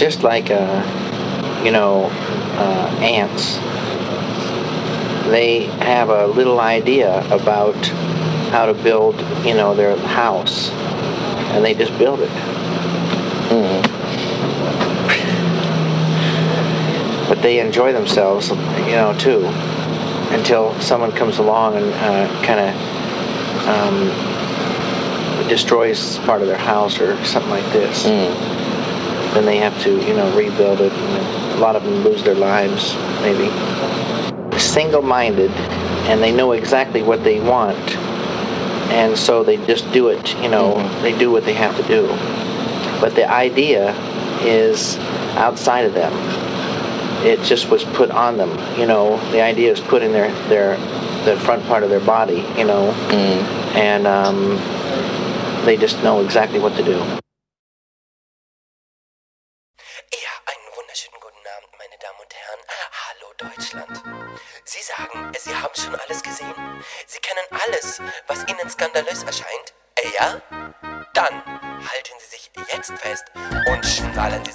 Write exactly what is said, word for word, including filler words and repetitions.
just like, uh, you know, uh, ants. They have a little idea about how to build, you know, their house, and they just build it. Mm. But they enjoy themselves, you know, too, until someone comes along and uh, kind of um, destroys part of their house or something like this. Mm. Then they have to, you know, rebuild it, and a lot of them lose their lives, maybe. Single-minded, and they know exactly what they want, and so they just do it, you know, Mm-hmm. they do what they have to do. But the idea is outside of them. It just was put on them, you know, the idea is put in their, their the front part of their body, you know, Mm. and um, they just know exactly what to do. Ja, einen wunderschönen guten Abend, meine Damen und Herren. Hallo Deutschland. Sie sagen, Sie haben schon alles gesehen? Sie kennen alles, was Ihnen skandalös erscheint? Äh, ja? Dann halten Sie sich jetzt fest und schnallen Sie